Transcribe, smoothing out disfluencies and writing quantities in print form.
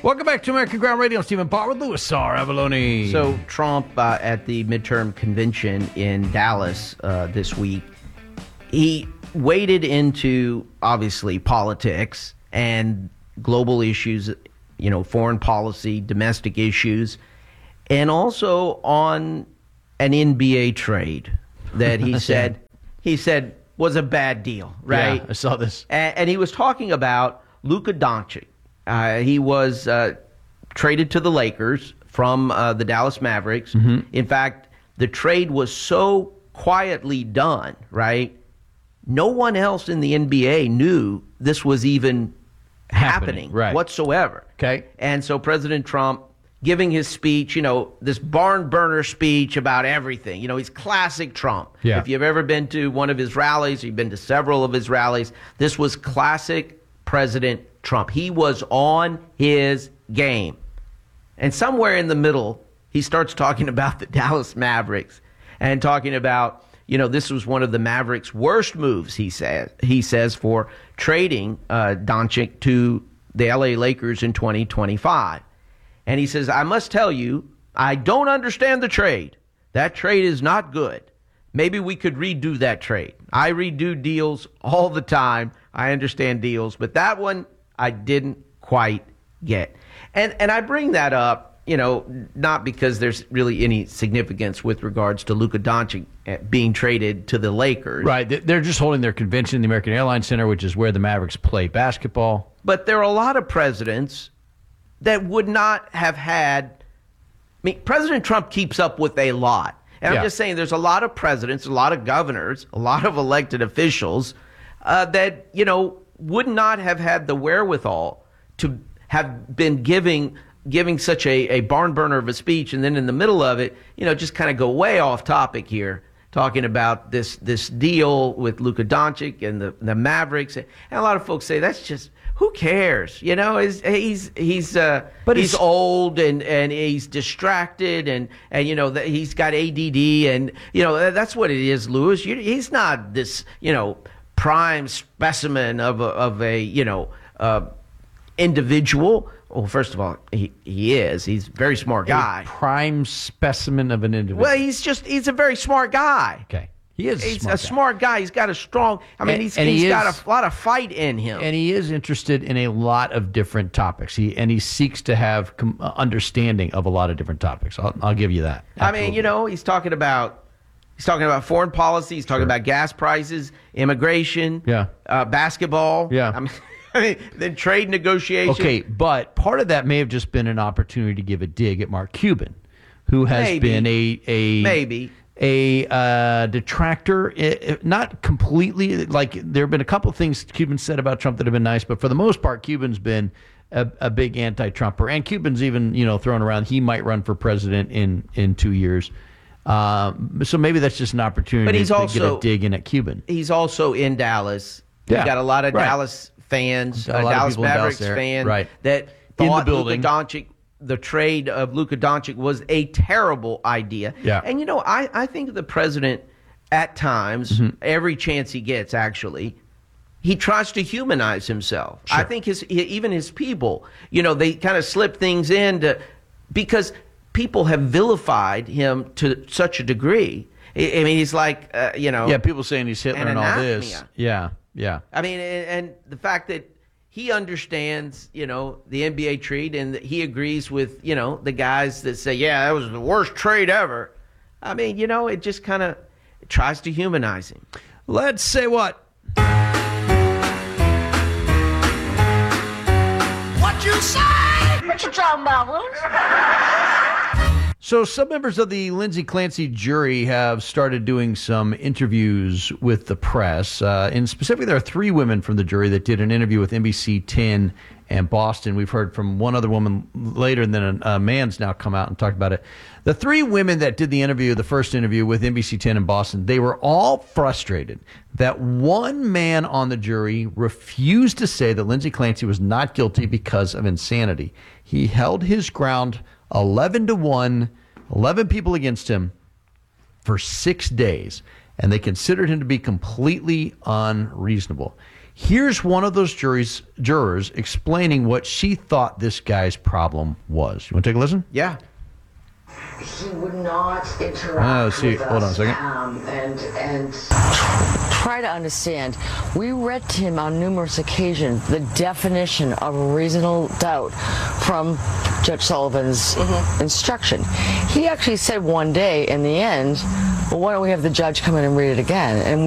Welcome back to American Ground Radio. I'm Stephen Barr with Louis R. Avalone. So Trump, at the midterm convention in Dallas this week, he waded into, obviously, politics and global issues, foreign policy, domestic issues, and also on an NBA trade that he said was a bad deal, right? Yeah, I saw this. And he was talking about Luka Doncic. He was traded to the Lakers from the Dallas Mavericks. Mm-hmm. In fact, the trade was so quietly done, right? No one else in the NBA knew this was even happening right. whatsoever. Okay. And so President Trump giving his speech, this barn burner speech about everything. He's classic Trump. Yeah. If you've ever been to one of his rallies, you've been to several of his rallies, this was classic President Trump. He was on his game. And somewhere in the middle, he starts talking about the Dallas Mavericks and talking about, this was one of the Mavericks' worst moves, he says, for trading Doncic to the LA Lakers in 2025. And he says, I must tell you, I don't understand the trade. That trade is not good. Maybe we could redo that trade. I redo deals all the time. I understand deals, but that one I didn't quite get. And I bring that up, not because there's really any significance with regards to Luka Doncic being traded to the Lakers. Right. They're just holding their convention in the American Airlines Center, which is where the Mavericks play basketball. But there are a lot of presidents that would not have had. President Trump keeps up with a lot. And I'm just saying there's a lot of presidents, a lot of governors, a lot of elected officials that, would not have had the wherewithal to have been giving such a barn burner of a speech, and then in the middle of it, just kind of go way off topic here, talking about this deal with Luka Doncic and the Mavericks. And a lot of folks say that's just, who cares? He's old and he's distracted and he's got ADD and that's what it is, Louis. He's not this prime specimen of a individual. Well, first of all, he is. He's a very smart guy. A prime specimen of an individual. Well, he's a very smart guy. Okay. He is He's a smart guy. He's got a strong, he's got a lot of fight in him. And he is interested in a lot of different topics. He seeks to have understanding of a lot of different topics. I'll give you that. Absolutely. He's talking about foreign policy. He's talking about gas prices, immigration, basketball. Yeah. Then trade negotiations. Okay, but part of that may have just been an opportunity to give a dig at Mark Cuban, who has been a detractor, not completely. Like, there have been a couple of things Cuban said about Trump that have been nice, but for the most part, Cuban's been a big anti-Trumper. And Cuban's even, thrown around he might run for president in 2 years. So maybe that's just an opportunity to get a dig in at Cuban. He's also in Dallas. He's got a lot of Dallas fans, Dallas Mavericks fans that thought Luka Doncic, the trade of Luka Doncic was a terrible idea. Yeah. And, I think the president at times, every chance he gets, actually, he tries to humanize himself. Sure. I think even his people, they kind of slip things in because people have vilified him to such a degree. He's like, Yeah, people saying he's Hitler and all this. Yeah. And the fact that he understands, the NBA trade and that he agrees with, the guys that say, that was the worst trade ever. It just kind of tries to humanize him. Let's say what? What you say? What you talking about, Louis? So some members of the Lindsay Clancy jury have started doing some interviews with the press. And specifically, there are three women from the jury that did an interview with NBC 10 and Boston. We've heard from one other woman later, and then a man's now come out and talked about it. The three women that did the first interview with NBC 10 and Boston, they were all frustrated that one man on the jury refused to say that Lindsay Clancy was not guilty because of insanity. He held his ground 11-1, 11 people against him for 6 days, and they considered him to be completely unreasonable. Here's one of those jurors explaining what she thought this guy's problem was. You want to take a listen? Yeah. He would not interact with us. Hold on a second. And try to understand. We read to him on numerous occasions the definition of reasonable doubt from Judge Sullivan's instruction. He actually said one day in the end, well, why don't we have the judge come in and read it again? And